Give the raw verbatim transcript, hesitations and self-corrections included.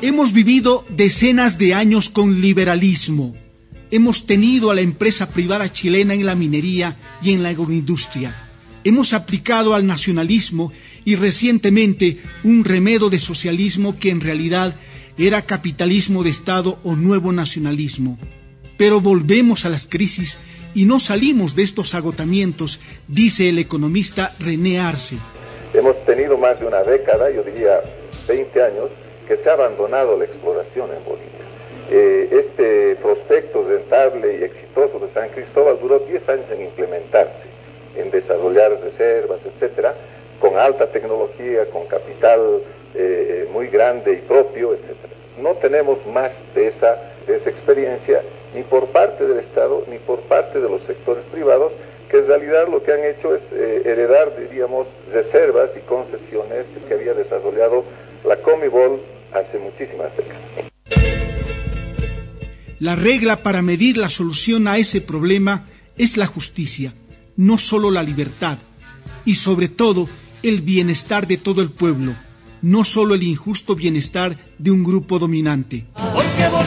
Hemos vivido decenas de años con liberalismo. Hemos tenido a la empresa privada chilena en la minería y en la agroindustria. Hemos aplicado al nacionalismo y recientemente un remedio de socialismo que en realidad era capitalismo de Estado o nuevo nacionalismo. Pero volvemos a las crisis y no salimos de estos agotamientos, dice el economista René Arce. Hemos tenido más de una década, yo diría veinte años, que se ha abandonado la exploración en Bolivia. Eh, este prospecto rentable y exitoso de San Cristóbal duró diez años en implementarse, en desarrollar reservas, etcétera, con alta tecnología, con capital eh, muy grande y propio, etcétera. No tenemos más de esa, de esa experiencia, ni por parte del Estado, ni por parte de los sectores privados, que en realidad lo que han hecho es eh, heredar, diríamos, reservas y concesiones que había desarrollado la Comibol hace muchísimas décadas. La regla para medir la solución a ese problema es la justicia, no solo la libertad, y sobre todo el bienestar de todo el pueblo, no solo el injusto bienestar de un grupo dominante.